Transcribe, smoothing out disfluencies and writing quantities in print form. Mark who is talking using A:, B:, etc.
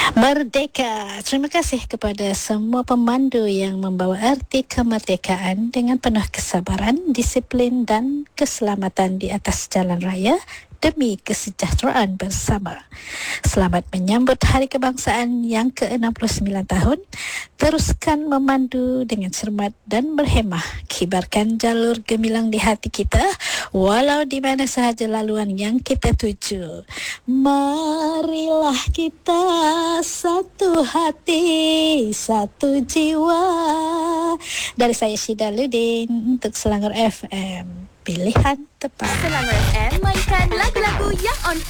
A: Merdeka. Terima kasih kepada semua pemandu yang membawa erti kemerdekaan dengan penuh kesabaran, disiplin dan keselamatan di atas jalan raya demi kesejahteraan bersama. Selamat menyambut Hari Kebangsaan yang ke-69 tahun. Teruskan memandu dengan cermat dan berhemah. Kibarkan jalur gemilang di hati kita walau di mana sahaja laluan yang kita tuju. Marilah kita satu hati, satu jiwa. Dari saya Syida Ludin untuk Selangor FM. Pilihan tepat.
B: Selangor FM mainkan lagu-lagu yang on